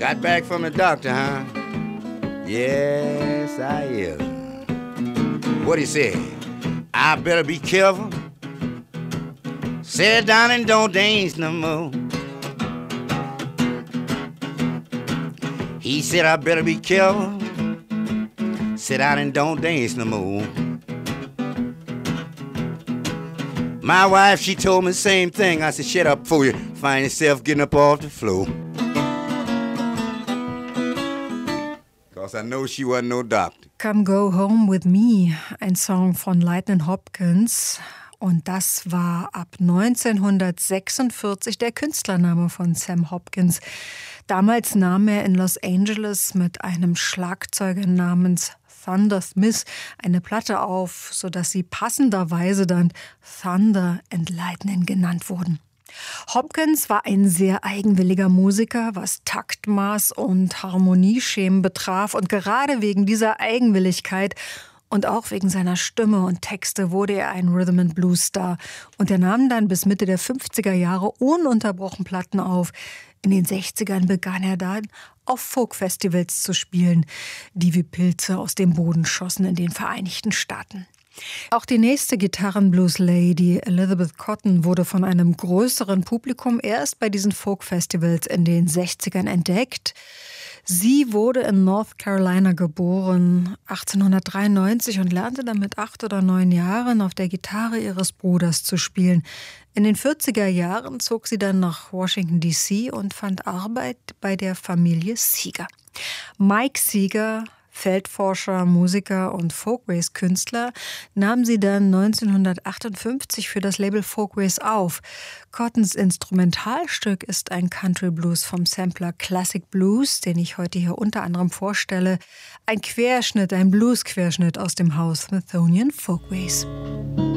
Got back from the doctor, huh? Yes, I am. What he say? I better be careful. Sit down and don't dance no more. He said I better be careful. Sit down and don't dance no more. My wife, she told me the same thing. I said, shut up before you find yourself getting up off the floor. Cause I know she wasn't no doctor. Come Go Home With Me, ein Song von Lightnin' Hopkins. Und das war ab 1946 der Künstlername von Sam Hopkins. Damals nahm er in Los Angeles mit einem Schlagzeuger namens Thunder Smith eine Platte auf, sodass sie passenderweise dann Thunder and Lightning genannt wurden. Hopkins war ein sehr eigenwilliger Musiker, was Taktmaß und Harmonieschemen betraf. Und gerade wegen dieser Eigenwilligkeit und auch wegen seiner Stimme und Texte wurde er ein Rhythm-and-Blues-Star. Und er nahm dann bis Mitte der 50er Jahre ununterbrochen Platten auf. In den 60ern begann er dann auf Folkfestivals zu spielen, die wie Pilze aus dem Boden schossen in den Vereinigten Staaten. Auch die nächste Gitarren-Blues-Lady, Elizabeth Cotten, wurde von einem größeren Publikum erst bei diesen Folkfestivals in den 60ern entdeckt. Sie wurde in North Carolina geboren, 1893, und lernte dann mit 8 oder 9 Jahren auf der Gitarre ihres Bruders zu spielen. In den 40er Jahren zog sie dann nach Washington, D.C. und fand Arbeit bei der Familie Seeger. Mike Seeger, Feldforscher, Musiker und Folkways-Künstler, nahm sie dann 1958 für das Label Folkways auf. Cottons Instrumentalstück ist ein Country Blues vom Sampler Classic Blues, den ich heute hier unter anderem vorstelle. Ein Querschnitt, ein Blues-Querschnitt aus dem Haus Smithsonian Folkways.